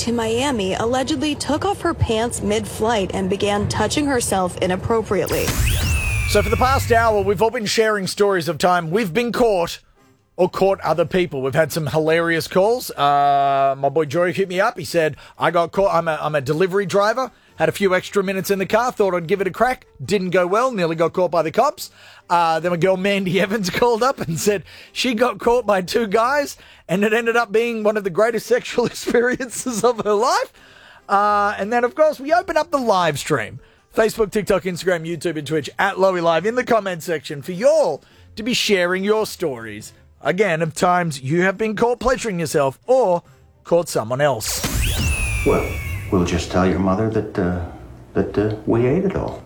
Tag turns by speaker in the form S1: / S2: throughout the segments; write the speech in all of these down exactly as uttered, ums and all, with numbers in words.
S1: to Miami allegedly took off her pants mid-flight and began touching herself inappropriately.
S2: So for the past hour, we've all been sharing stories of time we've been caught or caught other people. We've had some hilarious calls. Uh, my boy Jory hit me up. He said, I got caught. I'm a, I'm a delivery driver. Had a few extra minutes in the car. Thought I'd give it a crack. Didn't go well. Nearly got caught by the cops. Uh, then my girl Mandy Evans called up and said she got caught by two guys and it ended up being one of the greatest sexual experiences of her life. Uh, and then, of course, we open up the live stream. Facebook, TikTok, Instagram, YouTube, and Twitch at Lowy Live in the comment section for y'all to be sharing your stories. Again, of times you have been caught pleasuring yourself or caught someone else.
S3: Well, we'll just tell your mother that uh, that uh, we ate it all.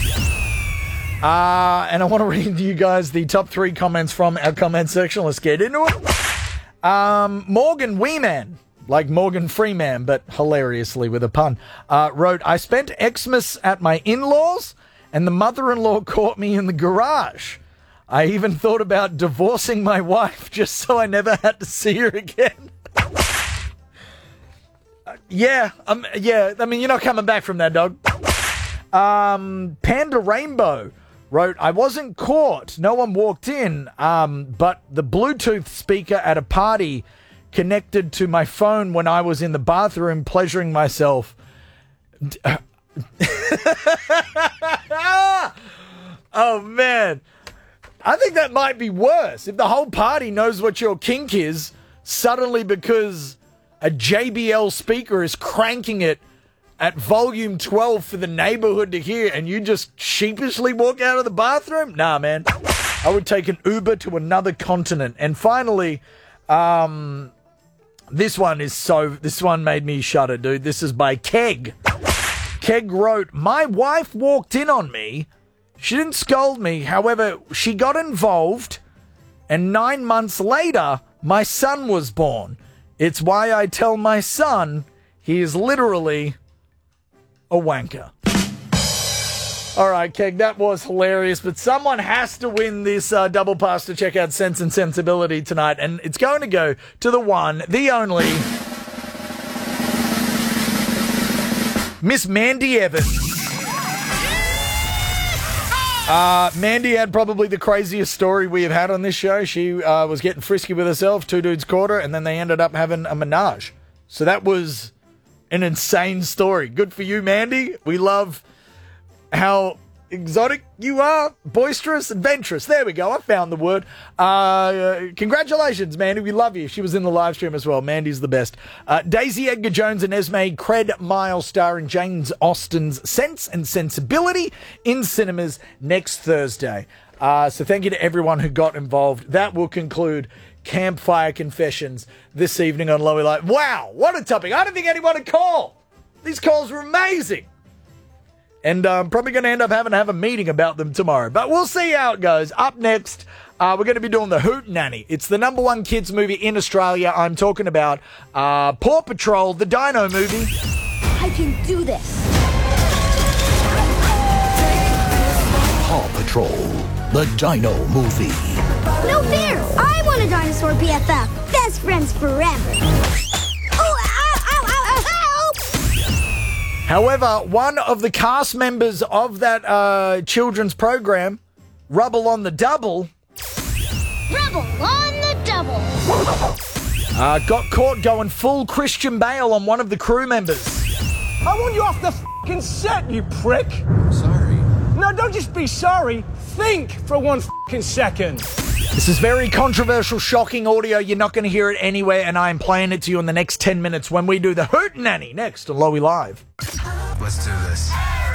S2: Uh, and I want to read you guys the top three comments from our comment section. Let's get into it. Um, Morgan Weeman, like Morgan Freeman, but hilariously with a pun, uh, wrote, I spent Xmas at my in-laws and the mother-in-law caught me in the garage. I even thought about divorcing my wife just so I never had to see her again. uh, yeah, um, yeah. I mean, you're not coming back from that, dog. Um, Panda Rainbow wrote, I wasn't caught. No one walked in, um, but the Bluetooth speaker at a party connected to my phone when I was in the bathroom pleasuring myself. Oh, man. I think that might be worse. If the whole party knows what your kink is, suddenly because a J B L speaker is cranking it at volume twelve for the neighborhood to hear and you just sheepishly walk out of the bathroom? Nah, man. I would take an Uber to another continent. And finally, um, this one is so... This one made me shudder, dude. This is by Keg. Keg wrote, my wife walked in on me. She didn't scold me. However, she got involved, and nine months later, my son was born. It's why I tell my son he is literally a wanker. All right, Keg, that was hilarious, but someone has to win this uh, double pass to check out Sense and Sensibility tonight, and it's going to go to the one, the only, Miss Mandy Evans. Uh, Mandy had probably the craziest story we have had on this show. She uh, was getting frisky with herself. Two dudes caught her, and then they ended up having a menage. So that was an insane story. Good for you, Mandy. We love how exotic you are. Boisterous, adventurous. There we go. I found the word. Uh, congratulations, Mandy. We love you. She was in the live stream as well. Mandy's the best. Uh, Daisy Edgar Jones and Esme Cred Miles starring James Austen's Sense and Sensibility in cinemas next Thursday. Uh, so thank you to everyone who got involved. That will conclude Campfire Confessions this evening on Lowy Live. Wow, what a topic. I don't think anyone would call. These calls were amazing. And I'm uh, probably going to end up having to have a meeting about them tomorrow. But we'll see how it goes. Up next, uh, we're going to be doing the Hootenanny. It's the number one kids movie in Australia. I'm talking about uh, Paw Patrol, the Dino movie.
S4: I can do this.
S5: Paw Patrol, the Dino movie.
S4: No fair. I want a dinosaur B F F. Best friends forever.
S2: However, one of the cast members of that uh, children's program, Rubble on the Double,
S4: Rubble on the Double,
S2: uh, got caught going full Christian Bale on one of the crew members.
S6: I want you off the f***ing set, you prick.
S7: I'm sorry.
S6: No, don't just be sorry. Think for one f***ing second.
S2: This is very controversial, shocking audio. You're not going to hear it anywhere, and I'm playing it to you in the next ten minutes when we do the Hootenanny next on Lowy Live.
S7: Let's do this.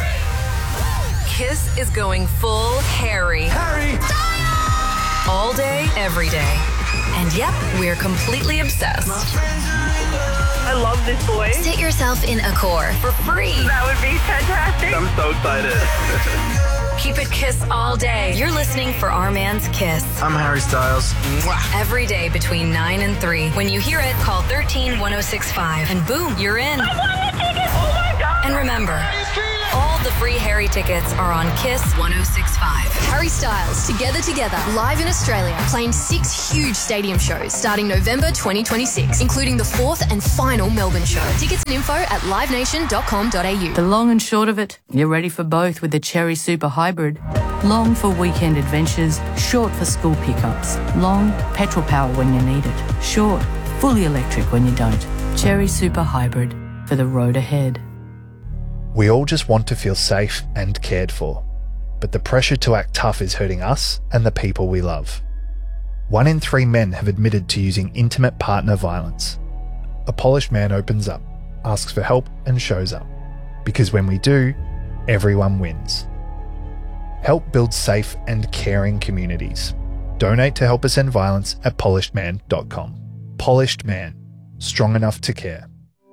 S8: Kiss is going full Harry.
S6: Harry!
S8: All day, every day. And yep, we're completely obsessed.
S9: I love this boy.
S8: Sit yourself in Accor for free.
S9: That would be fantastic.
S7: I'm so excited.
S8: Keep it Kiss all day. You're listening for Our Man's Kiss.
S7: I'm Harry Styles. Mwah.
S8: Every day between nine and three. When you hear it, call one three one oh six five. And boom, you're in.
S9: I won the ticket! Oh my God!
S8: And remember, all the free Harry tickets are on Kiss one oh six point five.
S10: Harry Styles, Together Together, live in Australia, playing six huge stadium shows starting November twenty twenty-six, including the fourth and final Melbourne show. Tickets and info at live nation dot com dot a u.
S11: The long and short of it, you're ready for both with the Cherry Super Hybrid. Long for weekend adventures, short for school pickups. Long, petrol power when you need it. Short, fully electric when you don't. Cherry Super Hybrid, for the road ahead.
S12: We all just want to feel safe and cared for, but the pressure to act tough is hurting us and the people we love. One in three men have admitted to using intimate partner violence. A polished man opens up, asks for help and shows up. Because when we do, everyone wins. Help build safe and caring communities. Donate to Help Us End Violence at polished man dot com. Polished Man. Strong enough to care.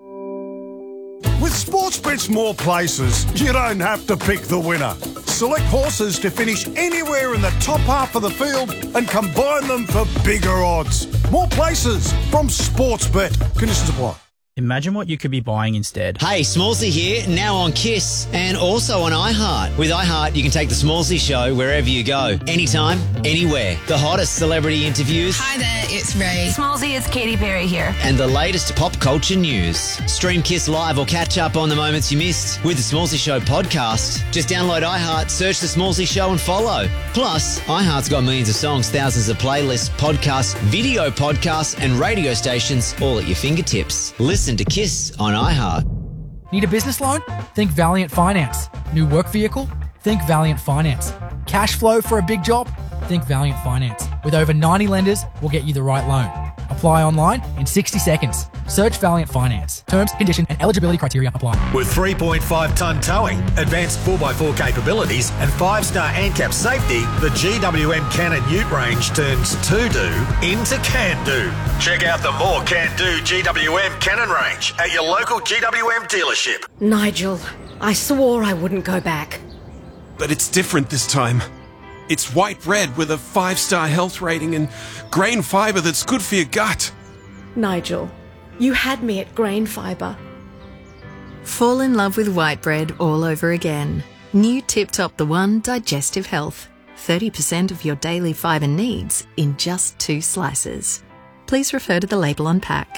S13: With Sportsbet's more places, you don't have to pick the winner. Select horses to finish anywhere in the top half of the field and combine them for bigger odds. More places from Sportsbet. Conditions apply.
S14: Imagine what you could be buying instead.
S15: Hey, Smallsy here, now on Kiss and also on iHeart. With iHeart, you can take the Smallsy show wherever you go, anytime, anywhere. The hottest celebrity interviews.
S16: Hi there, it's Ray.
S17: Smallsy, it's Katy Perry here.
S15: And the latest pop culture news. Stream Kiss live or catch up on the moments you missed with the Smallsy Show podcast. Just download iHeart, search the Smallsy Show and follow. Plus, iHeart's got millions of songs, thousands of playlists, podcasts, video podcasts and radio stations all at your fingertips. Listen to Kiss on iHeart.
S18: Need a business loan? Think Valiant Finance. New work vehicle? Think Valiant Finance. Cash flow for a big job? Think Valiant Finance. With over ninety lenders, we'll get you the right loan. Apply online in sixty seconds. Search Valiant Finance. Terms, conditions, and eligibility criteria apply.
S19: With three point five tonne towing, advanced four by four capabilities, and five star ANCAP safety, the G W M Cannon Ute range turns to-do into can-do. Check out the more can-do G W M Cannon range at your local G W M dealership.
S20: Nigel, I swore I wouldn't go back.
S21: But it's different this time. It's white bread with a five star health rating and grain fibre that's good for your gut.
S20: Nigel, you had me at grain fibre.
S22: Fall in love with white bread all over again. New Tip Top The One Digestive Health. thirty percent of your daily fibre needs in just two slices. Please refer to the label on pack.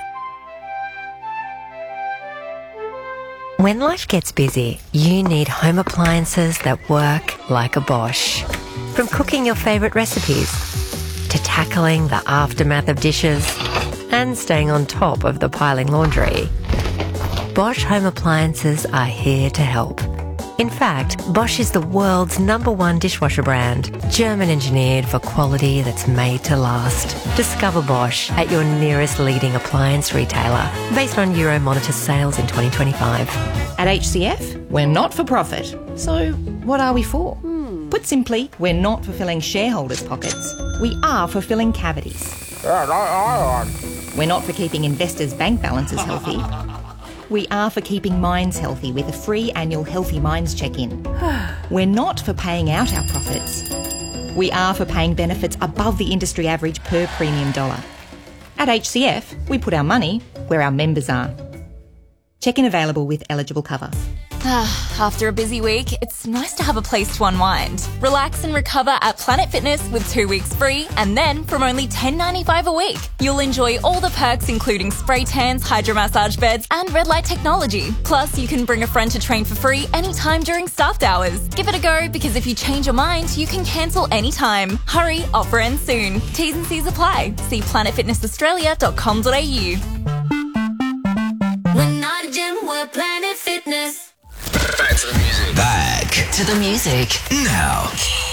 S23: When life gets busy, you need home appliances that work like a Bosch. From cooking your favourite recipes, to tackling the aftermath of dishes, and staying on top of the piling laundry, Bosch home appliances are here to help. In fact, Bosch is the world's number one dishwasher brand, German engineered for quality that's made to last. Discover Bosch at your nearest leading appliance retailer, based on Euromonitor sales in twenty twenty-five.
S24: At H C F, we're not for profit. So what are we for? Hmm. Put simply, we're not fulfilling shareholders' pockets. We are fulfilling cavities. We're not for keeping investors' bank balances healthy. We are for keeping minds healthy with a free annual Healthy Minds check-in. We're not for paying out our profits. We are for paying benefits above the industry average per premium dollar. At H C F, we put our money where our members are. Check-in available with eligible cover.
S25: After a busy week, it's nice to have a place to unwind. Relax and recover at Planet Fitness with two weeks free, and then from only ten dollars ninety-five a week, you'll enjoy all the perks including spray tans, hydromassage beds, and red light technology. Plus, you can bring a friend to train for free anytime during staffed hours. Give it a go, because if you change your mind, you can cancel anytime. Hurry, offer ends soon. T's and C's apply. See planet fitness australia dot com dot a u.
S26: We're not a gym, we're Planet Fitness.
S5: Back to the music. Back
S8: to the music.
S5: now.